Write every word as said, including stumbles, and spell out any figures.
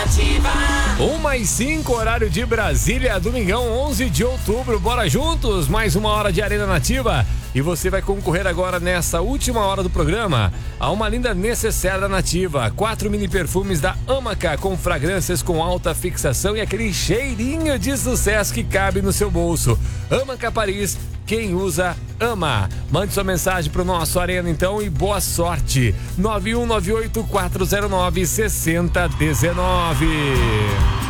uma e cinco, horário de Brasília, domingão, onze de outubro. Bora juntos, mais uma hora de Arena Nativa. E você vai concorrer agora nessa última hora do programa a uma linda necessaire da Nativa. Quatro mini perfumes da Amaca com fragrâncias com alta fixação e aquele cheirinho de sucesso que cabe no seu bolso. Amaca Paris, quem usa, ama. Mande sua mensagem pro nosso Arena então e boa sorte. nove um nove oito quatro zero nove seis zero um nove.